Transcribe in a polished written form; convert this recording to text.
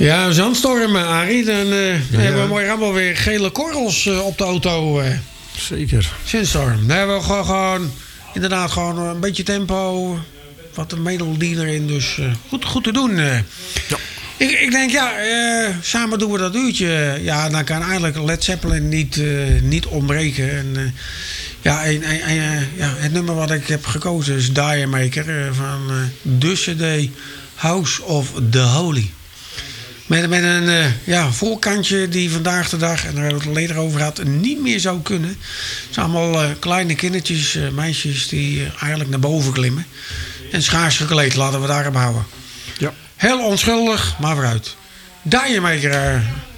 Ja, zandstorm, Arie. Dan hebben we mooi allemaal weer gele korrels op de auto. Zeker. Sandstorm. Dan hebben we gewoon inderdaad gewoon een beetje tempo. Wat een melodie erin. Dus goed te doen. Ja. Ik denk, samen doen we dat uurtje. Ja, dan kan eigenlijk Led Zeppelin niet ontbreken. En, het nummer wat ik heb gekozen is Dire Maker van de CD House of the Holy. Met een voorkantje die vandaag de dag, en daar hebben we het later over gehad, niet meer zou kunnen. Het zijn allemaal kleine kindertjes, meisjes die eigenlijk naar boven klimmen. En schaars gekleed, laten we daarop houden. Ja. Heel onschuldig, maar vooruit. Dire Maker.